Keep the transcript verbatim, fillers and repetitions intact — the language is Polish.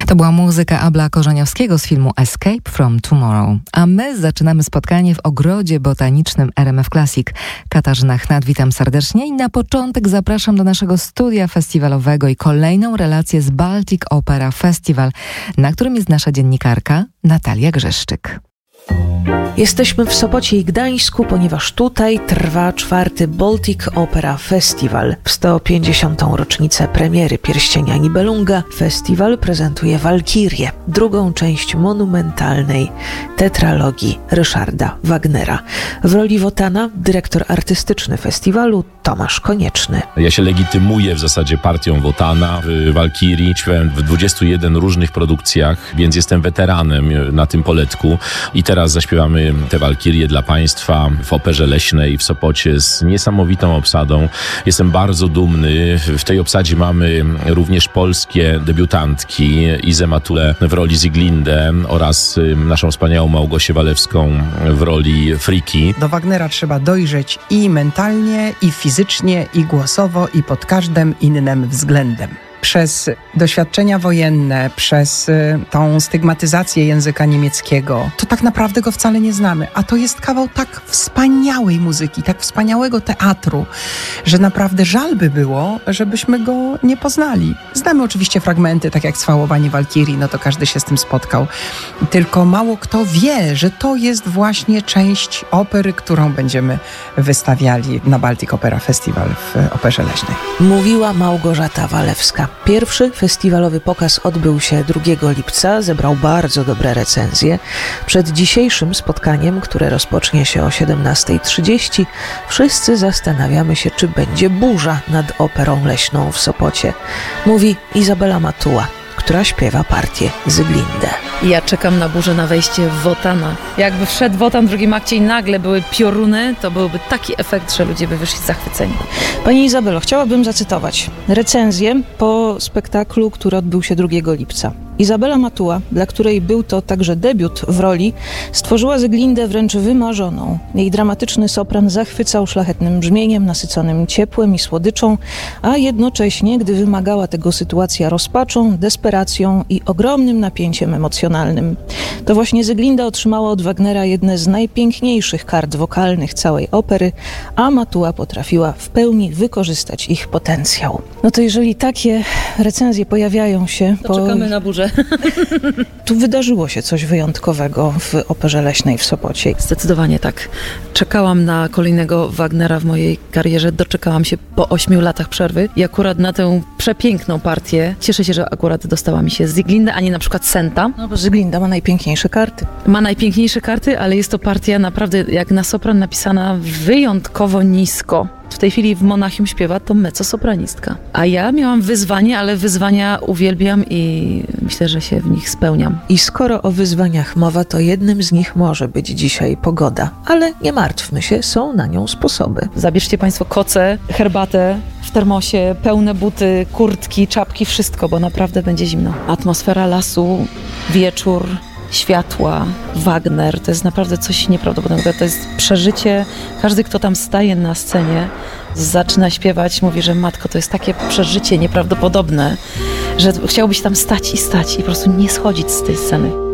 To była muzyka Abla Korzeniowskiego z filmu Escape from Tomorrow. A my zaczynamy spotkanie w Ogrodzie Botanicznym R M F Classic. Katarzyna Chnat, witam serdecznie i na początek zapraszam do naszego studia festiwalowego i kolejną relację z Baltic Opera Festival, na którym jest nasza dziennikarka Natalia Grzeszczyk. Jesteśmy w Sopocie i Gdańsku, ponieważ tutaj trwa czwarty Baltic Opera Festival. W sto pięćdziesiątą rocznicę premiery Pierścienia Nibelunga festiwal prezentuje Walkirię, drugą część monumentalnej tetralogii Ryszarda Wagnera. W roli Wotana dyrektor artystyczny festiwalu Tomasz Konieczny. Ja się legitymuję w zasadzie partią Wotana w Walkirii. Śpiewałem w dwudziestu jeden różnych produkcjach, więc jestem weteranem na tym poletku i teraz zaśpiewamy te Walkirie dla Państwa w Operze Leśnej w Sopocie z niesamowitą obsadą. Jestem bardzo dumny. W tej obsadzie mamy również polskie debiutantki, Izę Matulę w roli Zyglindę oraz naszą wspaniałą Małgosię Walewską w roli Friki. Do Wagnera trzeba dojrzeć i mentalnie, i fizycznie, i głosowo, i pod każdym innym względem. Przez doświadczenia wojenne, przez y, tą stygmatyzację języka niemieckiego, to tak naprawdę go wcale nie znamy. A to jest kawał tak wspaniałej muzyki, tak wspaniałego teatru, że naprawdę żal by było, żebyśmy go nie poznali. Znamy oczywiście fragmenty, tak jak Cwałowanie Walkirii, no to każdy się z tym spotkał. Tylko mało kto wie, że to jest właśnie część opery, którą będziemy wystawiali na Baltic Opera Festival w Operze Leśnej. Mówiła Małgorzata Walewska. Pierwszy festiwalowy pokaz odbył się drugiego lipca, zebrał bardzo dobre recenzje. Przed dzisiejszym spotkaniem, które rozpocznie się o siedemnasta trzydzieści, wszyscy zastanawiamy się, czy będzie burza nad Operą Leśną w Sopocie. Mówi Izabela Matuła, która śpiewa partię Zyglindę. Ja czekam na burzę, na wejście Wotana. Jakby wszedł Wotan w drugim akcie i nagle były pioruny, to byłby taki efekt, że ludzie by wyszli zachwyceni. Pani Izabelo, chciałabym zacytować recenzję po spektaklu, który odbył się drugiego lipca. Izabela Matuła, dla której był to także debiut w roli, stworzyła Zyglindę wręcz wymarzoną. Jej dramatyczny sopran zachwycał szlachetnym brzmieniem, nasyconym ciepłem i słodyczą, a jednocześnie, gdy wymagała tego sytuacja rozpaczą, desperacją i ogromnym napięciem emocjonalnym. To właśnie Zyglinda otrzymała od Wagnera jedne z najpiękniejszych kart wokalnych całej opery, a Matuła potrafiła w pełni wykorzystać ich potencjał. No to jeżeli takie recenzje pojawiają się... To po... czekamy na burzę. Tu wydarzyło się coś wyjątkowego w Operze Leśnej w Sopocie. Zdecydowanie tak. Czekałam na kolejnego Wagnera w mojej karierze. Doczekałam się po ośmiu latach przerwy i akurat na tę przepiękną partię cieszę się, że akurat dostała mi się Zyglinda, a nie na przykład Senta. No bo Zyglinda ma najpiękniejsze karty. Ma najpiękniejsze karty, ale jest to partia naprawdę jak na sopran napisana wyjątkowo nisko. W tej chwili w Monachium śpiewa to mezzosopranistka. A ja miałam wyzwanie, ale wyzwania uwielbiam i myślę, że się w nich spełniam. I skoro o wyzwaniach mowa, to jednym z nich może być dzisiaj pogoda. Ale nie martwmy się, są na nią sposoby. Zabierzcie Państwo koce, herbatę w termosie, pełne buty, kurtki, czapki, wszystko, bo naprawdę będzie zimno. Atmosfera lasu, wieczór, światła, Wagner, to jest naprawdę coś nieprawdopodobnego. To jest przeżycie. Każdy, kto tam staje na scenie, zaczyna śpiewać, mówi, że matko, to jest takie przeżycie nieprawdopodobne, że chciałbyś tam stać i stać i po prostu nie schodzić z tej sceny.